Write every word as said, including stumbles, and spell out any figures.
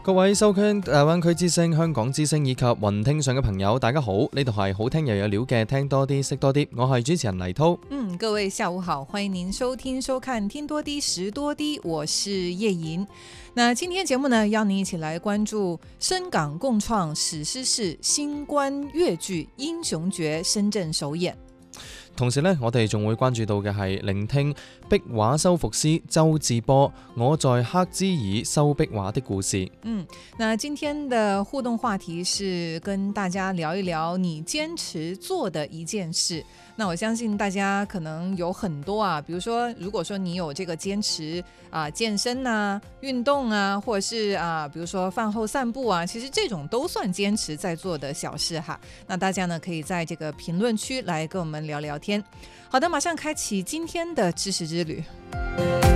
各位收聽大灣區之聲、香港之聲以及雲聽上嘅朋友，大家好，呢度係好聽又有料嘅聽多啲識多啲，我係主持人黎濤。 嗯，各位下午好，歡迎您收聽收看聽多啲識多啲，我是葉瑩。那今天節目呢，邀您一起來關注深港共創史詩式新冠粵劇《英雄訣》深圳首演。 同時呢，我哋仲會關注到嘅係聆聽壁畫修復師周志波我在黑之耳修壁畫的故事。 嗯，那今天的互動話題是跟大家聊一聊你堅持做的一件事。那我相信大家可能有很多啊，比如說如果說你有這個堅持啊、呃、健身啊、運動啊，或者是啊、呃、比如說飯後散步啊，其實這種都算堅持在做的小事哈。那大家呢可以在這個評論區來跟我們聊聊天。好的，馬上開啟今天的知識之旅。